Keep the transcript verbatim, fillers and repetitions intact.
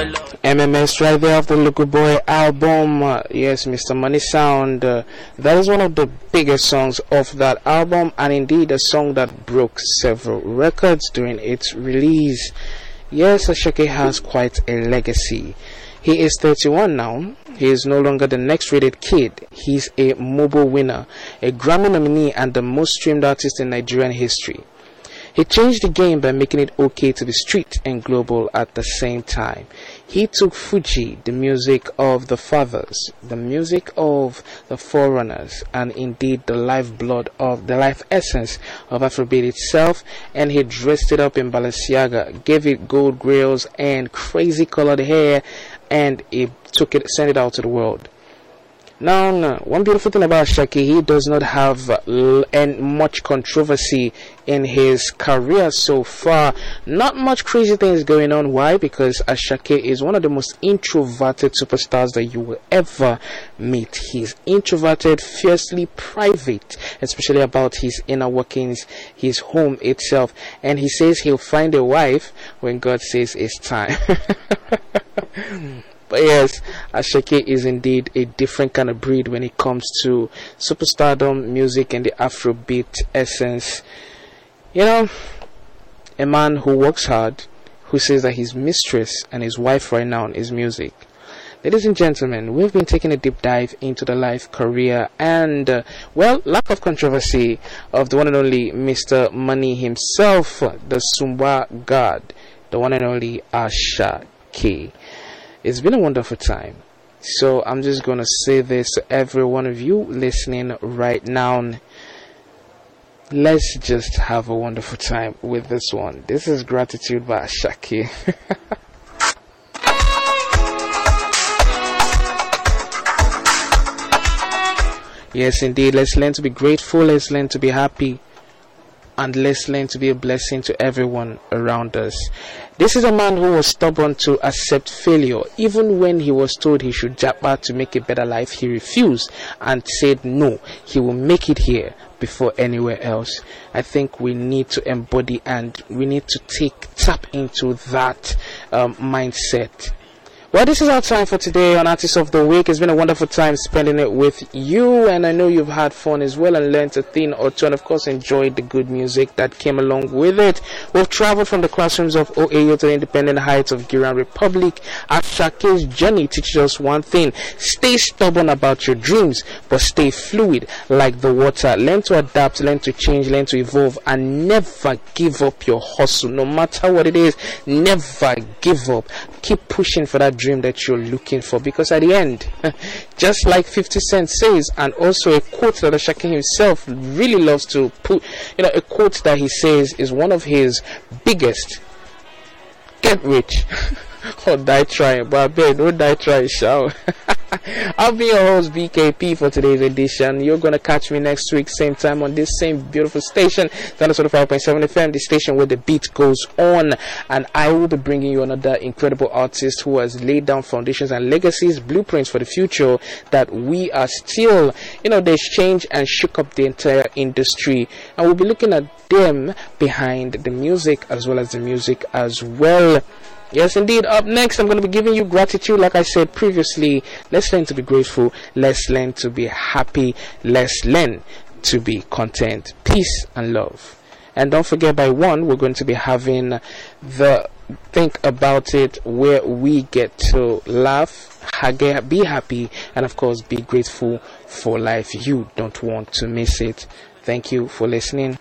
M M S right there of the Local Boy album. Uh, yes, Mister Money Sound. Uh, that is one of the biggest songs of that album, and indeed a song that broke several records during its release. Yes, Asake has quite a legacy. He is thirty-one now. He is no longer the next rated kid. He's a mobile winner, a Grammy nominee, and the most streamed artist in Nigerian history. He changed the game by making it okay to be street and global at the same time. He took Fuji, the music of the fathers, the music of the forerunners, and indeed the lifeblood of the life essence of Afrobeat itself, and he dressed it up in Balenciaga, gave it gold grills and crazy colored hair, and he took it, sent it out to the world. Now, no, one beautiful thing about Asake, he does not have uh, and much controversy in his career so far. Not much crazy things going on. Why? Because Asake is one of the most introverted superstars that you will ever meet. He's introverted, fiercely private, especially about his inner workings, his home itself. And he says he'll find a wife when God says it's time. But yes, Asake is indeed a different kind of breed when it comes to superstardom, music, and the Afrobeat essence. You know, a man who works hard, who says that his mistress and his wife right now is music. Ladies and gentlemen, we've been taking a deep dive into the life, career, and, uh, well, lack of controversy of the one and only Mister Money himself, the Sumba God, the one and only Asake. It's been a wonderful time. So I'm just going to say this to every one of you listening right now. Let's just have a wonderful time with this one. This is Gratitude by Asake. Yes, indeed. Let's learn to be grateful. Let's learn to be happy. And let's learn to be a blessing to everyone around us. This is a man who was stubborn to accept failure. Even when he was told he should japa to make a better life, he refused and said no, he will make it here before anywhere else. I think we need to embody and we need to take tap into that um, mindset. Well, this is our time for today on Artist of the Week. It's been a wonderful time spending it with you, and I know you've had fun as well and learned a thing or two, and of course enjoyed the good music that came along with it. We've traveled from the classrooms of O A U to the independent heights of Girian Republic. Asake's journey teaches us one thing: stay stubborn about your dreams, but stay fluid like the water. Learn to adapt, learn to change, learn to evolve, and never give up your hustle. No matter what it is, never give up. Keep pushing for that dream that you're looking for, because at the end, just like fifty Cent says, and also a quote that Asake himself really loves to put, you know, a quote that he says is one of his biggest: get rich or die trying. But I bet don't die trying, shall. I'll be your host B K P for today's edition. You're gonna catch me next week, same time on this same beautiful station, five point seven F M, the station where the beat goes on. And I will be bringing you another incredible artist who has laid down foundations and legacies, blueprints for the future that we are still, you know, there's change and shook up the entire industry. And we'll be looking at them behind the music as well as the music as well. Yes, indeed. Up next, I'm going to be giving you gratitude. Like I said previously, let's learn to be grateful. Let's learn to be happy. Let's learn to be content. Peace and love. And don't forget, by one, we're going to be having the Think About It, where we get to laugh, be happy, and of course, be grateful for life. You don't want to miss it. Thank you for listening.